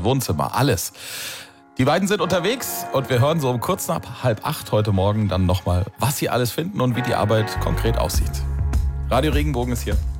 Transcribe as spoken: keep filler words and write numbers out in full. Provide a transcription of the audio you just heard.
Wohnzimmer, alles. Die beiden sind unterwegs und wir hören so um kurz nach halb acht heute Morgen dann nochmal, was sie alles finden und wie die Arbeit konkret aussieht. Radio Regenbogen ist hier.